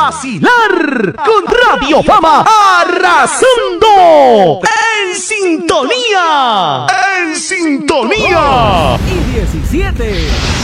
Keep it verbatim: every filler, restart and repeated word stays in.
vacilar con Radio Fama arrasando en sintonía, en sintonía. Y diecisiete.